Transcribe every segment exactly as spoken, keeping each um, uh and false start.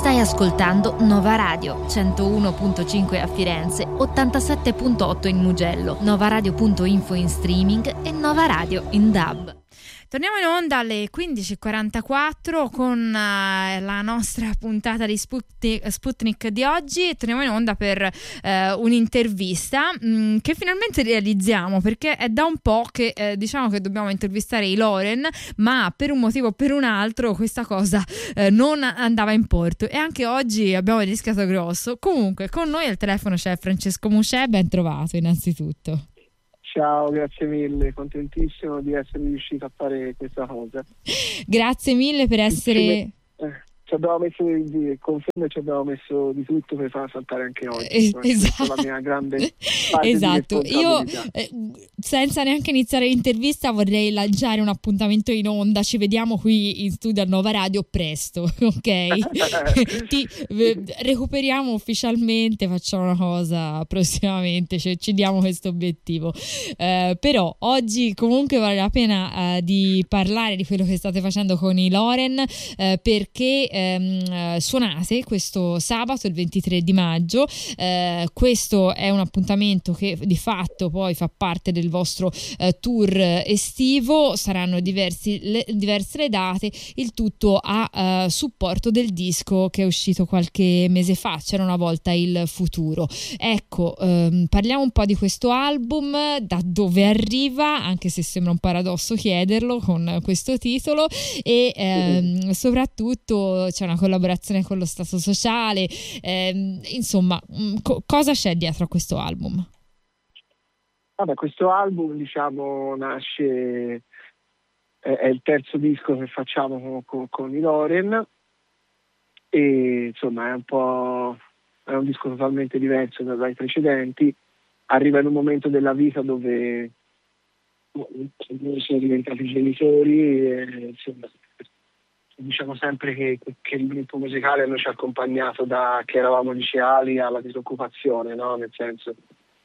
Stai ascoltando Nova Radio, centouno virgola cinque a Firenze, ottantasette virgola otto in Mugello, novaradio punto info in streaming e Nova Radio in D A B. Torniamo in onda alle quindici e quarantaquattro con uh, la nostra puntata di Sputnik, Sputnik di oggi, e torniamo in onda per uh, un'intervista mh, che finalmente realizziamo, perché è da un po' che eh, diciamo che dobbiamo intervistare i Loren, ma per un motivo o per un altro questa cosa eh, non andava in porto, e anche oggi abbiamo rischiato grosso. Comunque con noi al telefono c'è Francesco Muscè, ben trovato innanzitutto. Ciao, grazie mille, contentissimo di essere riuscito a fare questa cosa. Grazie mille per essere... Eh, ci abbiamo messo di confermo, ci abbiamo messo di tutto per far saltare anche oggi. Es- esatto. La mia grande parte esatto. di Io eh, senza neanche iniziare l'intervista vorrei lanciare un appuntamento in onda. Ci vediamo qui in studio a Nova Radio presto, ok? Ti eh, recuperiamo ufficialmente, facciamo una cosa prossimamente, cioè ci diamo questo obiettivo. Eh, però oggi comunque vale la pena eh, di parlare di quello che state facendo con i Loren, eh, perché ehm, suonate questo sabato il ventitré di maggio. Eh, questo è un appuntamento che di fatto poi fa parte del vostro eh, tour estivo. Saranno diversi, le, diverse le date, il tutto a eh, supporto del disco che è uscito qualche mese fa, C'era una volta il futuro. Ecco, ehm, parliamo un po' di questo album, da dove arriva, anche se sembra un paradosso chiederlo con questo titolo, e ehm, soprattutto c'è una collaborazione con lo Stato Sociale, ehm, insomma, co- cosa c'è dietro a questo album? Vabbè, questo album, diciamo, nasce, è, è il terzo disco che facciamo con, con, con i Loren, e insomma è un po' è un disco totalmente diverso dai precedenti. Arriva in un momento della vita dove noi siamo diventati genitori e insomma, diciamo sempre che, che il gruppo musicale noi ci ha accompagnato da che eravamo liceali alla disoccupazione, no? Nel senso,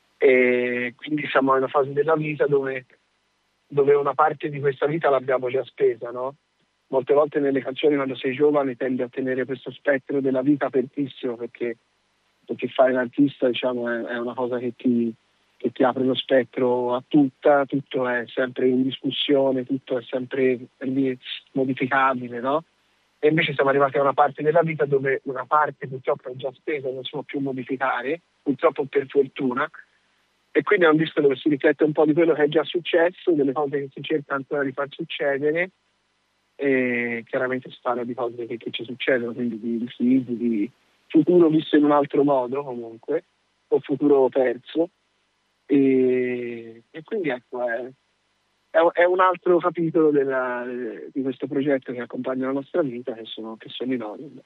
e quindi siamo in una fase della vita dove, dove una parte di questa vita l'abbiamo già spesa, no? Molte volte nelle canzoni, quando sei giovane, tendi a tenere questo spettro della vita apertissimo, perché, perché fare l'artista, diciamo, è, è una cosa che ti, che ti apre lo spettro a tutta, tutto è sempre in discussione, tutto è sempre modificabile, no? E invece siamo arrivati a una parte della vita dove una parte purtroppo è già spesa, non si può più modificare, purtroppo per fortuna, e quindi è un disco dove si riflette un po' di quello che è già successo, delle cose che si cerca ancora di far succedere, e chiaramente si parla di cose che, che ci succedono, quindi di, di figli, di futuro visto in un altro modo comunque, o futuro perso. E, e quindi ecco, è, è un altro capitolo della, di questo progetto che accompagna la nostra vita, che sono, che sono i Loren.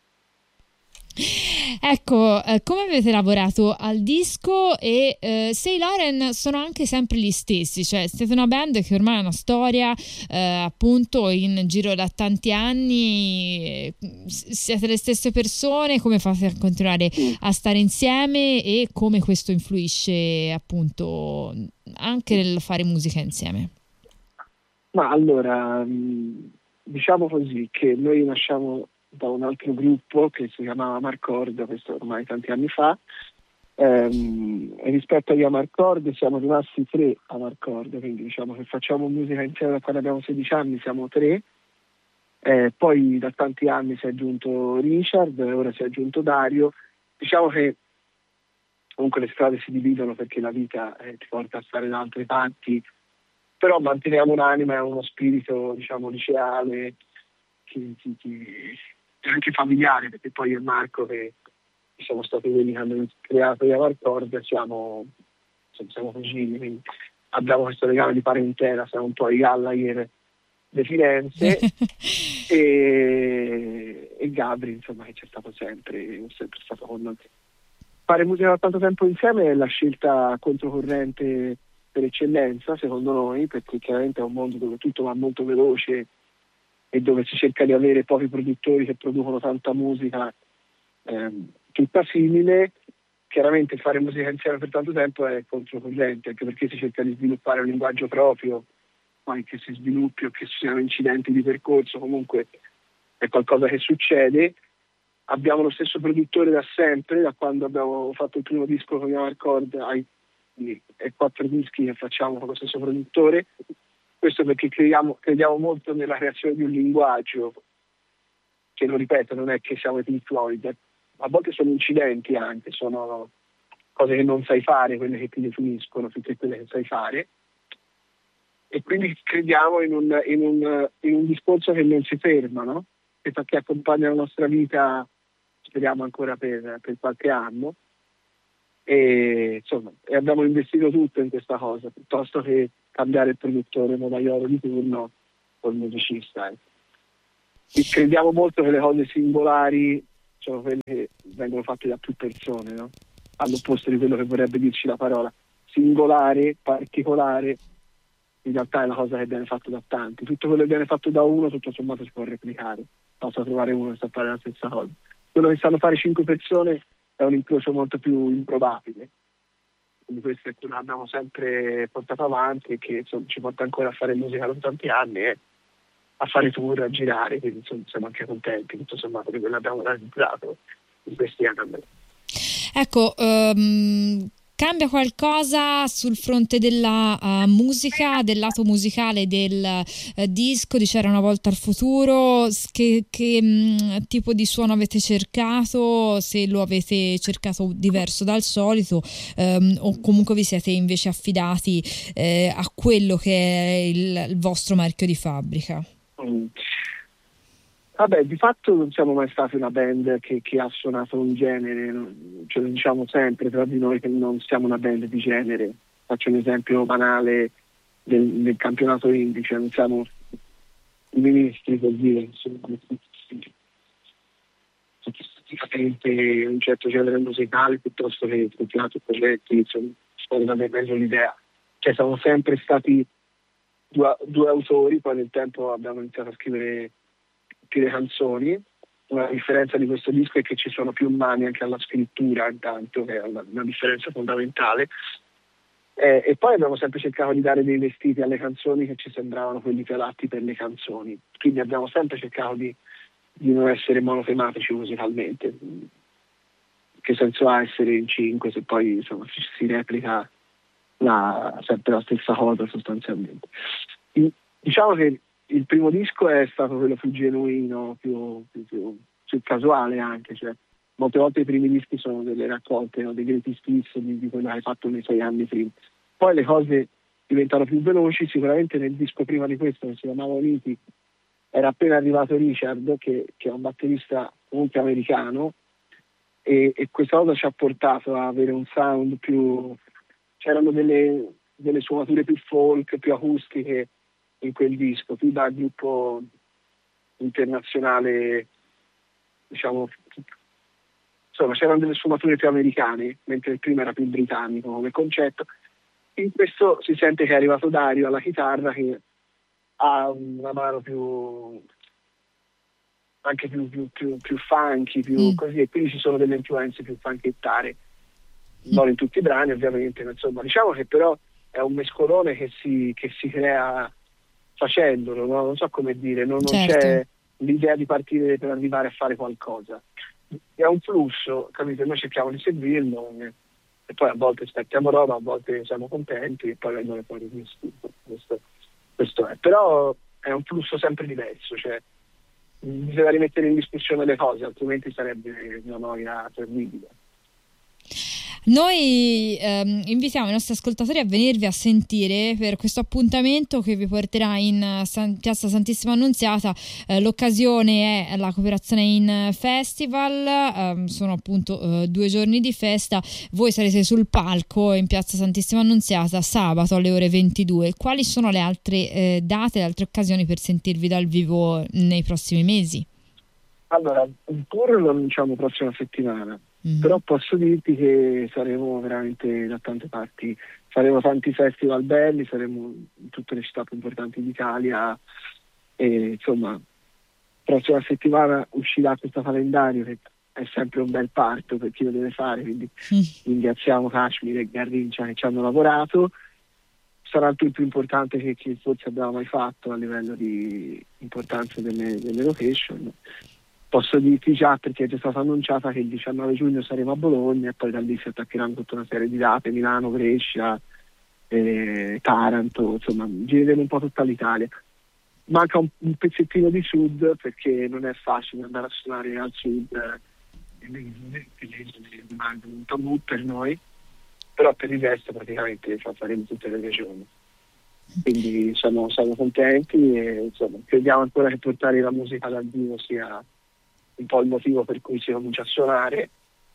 Ecco, eh, come avete lavorato al disco, e eh, se i Loren sono anche sempre gli stessi, cioè siete una band che ormai ha una storia eh, appunto in giro da tanti anni, siete le stesse persone, come fate a continuare a stare insieme e come questo influisce appunto anche nel fare musica insieme? Ma allora, diciamo così, che noi nasciamo da un altro gruppo che si chiamava Marcord, questo ormai tanti anni fa, ehm, e rispetto agli Amarcord siamo rimasti tre a Marcord, quindi diciamo che facciamo musica insieme da quando abbiamo sedici anni, siamo tre, eh, poi da tanti anni si è aggiunto Richard, ora si è aggiunto Dario. Diciamo che comunque le strade si dividono perché la vita eh, ti porta a stare da altre parti, però manteniamo un'anima e uno spirito, diciamo, liceale, che, che, che anche familiare, perché poi io e Marco, che siamo stati quelli che hanno creato gli Amarcord, siamo, siamo cugini, quindi abbiamo questo legame di parentela, siamo un po' i Gallagher di Firenze e, e Gabri, insomma, che c'è stato sempre, è sempre stato con noi. Fare musica da tanto tempo insieme è la scelta controcorrente per eccellenza, secondo noi, perché chiaramente è un mondo dove tutto va molto veloce e dove si cerca di avere pochi produttori che producono tanta musica ehm, tutta simile. Chiaramente fare musica insieme per tanto tempo è controcorrente, anche perché si cerca di sviluppare un linguaggio proprio, poi che si sviluppi o che ci siano incidenti di percorso, comunque è qualcosa che succede, abbiamo lo stesso produttore da sempre, da quando abbiamo fatto il primo disco con Yamaha Record, ai e quattro dischi che facciamo con lo stesso produttore. Questo perché crediamo, crediamo molto nella creazione di un linguaggio che, lo ripeto, non è che siamo i Pink Floyd, a volte sono incidenti anche, sono cose che non sai fare, quelle che ti definiscono più che quelle che sai fare, e quindi crediamo in un, in un, in un discorso che non si ferma, no? Che, che accompagna la nostra vita, speriamo ancora per, per qualche anno, e insomma e abbiamo investito tutto in questa cosa piuttosto che cambiare il produttore modaiolo di turno o il musicista. Eh. Crediamo molto che le cose singolari sono quelle che vengono fatte da più persone, no? All'opposto di quello che vorrebbe dirci la parola. Singolare, particolare, in realtà è la cosa che viene fatto da tanti. Tutto quello che viene fatto da uno, tutto sommato, si può replicare. Basta trovare uno che sa fare la stessa cosa. Quello che sanno fare cinque persone è un incrocio molto più improbabile. Quindi questo è quello che abbiamo sempre portato avanti e che insomma, ci porta ancora a fare musica da tanti anni e a fare tour, a girare, quindi insomma, siamo anche contenti tutto sommato di quello che abbiamo realizzato in questi anni. Ecco, um, cambia qualcosa sul fronte della uh, musica, del lato musicale del uh, disco di C'era una volta al futuro? Che, che um, tipo di suono avete cercato? Se lo avete cercato diverso dal solito um, o comunque vi siete invece affidati eh, a quello che è il, il vostro marchio di fabbrica? Mm. Vabbè, di fatto non siamo mai stati una band che, che ha suonato un genere, ce lo diciamo sempre tra di noi che non siamo una band di genere. Faccio un esempio banale del, del campionato indie, cioè non siamo i ministri, per dire, sofisticatamente un certo genere musicale piuttosto che altri progetti, insomma, spero di meglio l'idea. Cioè siamo sempre stati due, due autori, poi nel tempo abbiamo iniziato a scrivere le canzoni. Una differenza di questo disco è che ci sono più mani anche alla scrittura, intanto, che è una, una differenza fondamentale, eh, e poi abbiamo sempre cercato di dare dei vestiti alle canzoni che ci sembravano quelli più adatti per le canzoni, quindi abbiamo sempre cercato di, di non essere monotematici musicalmente. Che senso ha essere in cinque se poi insomma si, si replica la, sempre la stessa cosa sostanzialmente. In, diciamo che il primo disco è stato quello più genuino, più, più, più, più casuale anche, cioè molte volte i primi dischi sono delle raccolte, no? Dei greatest hits di, di quello che hai fatto nei sei anni prima. Poi le cose diventano più veloci, sicuramente nel disco prima di questo, che si chiamava Uniti, era appena arrivato Richard, che, che è un batterista comunque americano, e, e questa cosa ci ha portato a avere un sound più... c'erano delle, delle suonature più folk, più acustiche, in quel disco, più da gruppo internazionale, diciamo, insomma c'erano delle sfumature più americane, mentre il primo era più britannico come concetto. In questo si sente che è arrivato Dario alla chitarra, che ha una mano più anche più, più, più, più funky, più mm. così, e quindi ci sono delle influenze più funkettare, non in tutti i brani ovviamente, ma insomma diciamo che però è un mescolone che si, che si crea facendolo, no? Non so come dire, non, non certo. C'è l'idea di partire per arrivare a fare qualcosa, è un flusso, capite? Noi cerchiamo di seguirlo e, e poi a volte aspettiamo roba, a volte siamo contenti e poi vengono fuori dischi. Questo, questo è, però è un flusso sempre diverso, cioè bisogna rimettere in discussione le cose, altrimenti sarebbe una noia terribile. Noi ehm, invitiamo i nostri ascoltatori a venirvi a sentire per questo appuntamento che vi porterà in San, Piazza Santissima Annunziata. Eh, l'occasione è la Cooperazione in Festival, ehm, sono appunto eh, due giorni di festa. Voi sarete sul palco in Piazza Santissima Annunziata sabato alle ore ventidue. Quali sono le altre eh, date, le altre occasioni per sentirvi dal vivo nei prossimi mesi? Allora, il tour lo annunciamo prossima settimana. Mm-hmm. Però posso dirti che saremo veramente da tante parti, faremo tanti festival belli, saremo in tutte le città più importanti d'Italia e insomma prossima settimana uscirà questo calendario che è sempre un bel parto per chi lo deve fare, quindi mm. ringraziamo Kashmir e Garrincia che ci hanno lavorato. Sarà il tour più importante che, che forse abbiamo mai fatto a livello di importanza delle, delle location. posso dirti già, perché è già stata annunciata, che il diciannove giugno saremo a Bologna e poi da lì si attaccheranno tutta una serie di date, Milano, Brescia, eh, Taranto, insomma gireremo un po' tutta l'Italia. Manca un, un pezzettino di sud, perché non è facile andare a suonare al sud, eh, le isole, che le isole rimangono un tabù per noi, però per il resto praticamente faremo tutte le regioni. Quindi siamo, siamo contenti e insomma crediamo ancora che portare la musica dal vivo sia un po' il motivo per cui si comincia a suonare.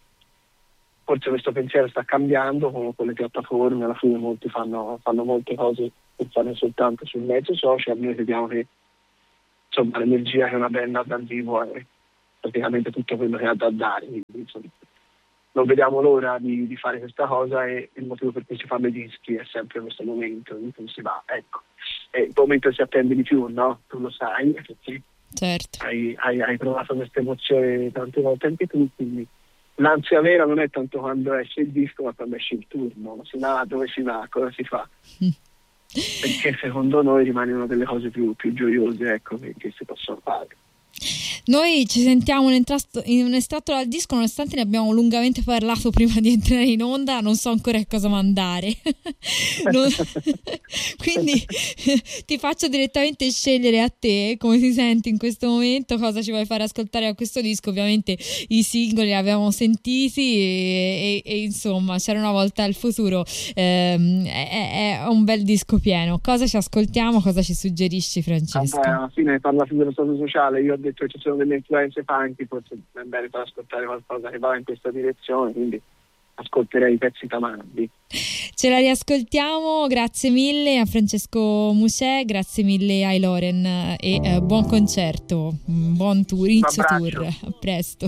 Forse questo pensiero sta cambiando con, con le piattaforme, alla fine molti fanno, fanno molte cose che fanno soltanto sul mezzo social. Noi crediamo che insomma l'energia che una band ha dal vivo è praticamente tutto quello che ha da dare, quindi, insomma, non vediamo l'ora di, di fare questa cosa, e il motivo per cui si fanno i dischi è sempre questo momento in cui si va, ecco, e il momento si attende di più, no? Tu lo sai, perché certo. hai, hai, hai provato questa emozione tante volte anche tu, quindi l'ansia vera non è tanto quando esce il disco, ma quando esce il turno, si va, dove si va, cosa si fa, mm. perché secondo noi rimane una delle cose più, più gioiose, ecco, che, che si possono fare. Noi ci sentiamo un estratto, in un estratto dal disco, nonostante ne abbiamo lungamente parlato prima di entrare in onda, non so ancora che cosa mandare. non... Quindi ti faccio direttamente scegliere a te come ti senti in questo momento, cosa ci vuoi fare ascoltare a questo disco. Ovviamente i singoli li abbiamo sentiti e, e, e insomma C'era una volta il futuro, ehm, è, è un bel disco pieno. Cosa ci ascoltiamo, cosa ci suggerisci, Francesco? Vabbè, alla fine parla dello stato sociale, io ho detto che ci sono delle influenze punky, forse è bene per ascoltare qualcosa che va in questa direzione, quindi ascolterei i pezzi tamardi. Ce la riascoltiamo, grazie mille a Francesco Musè, grazie mille ai Loren e eh, buon concerto, buon tour, inizio tour, a presto.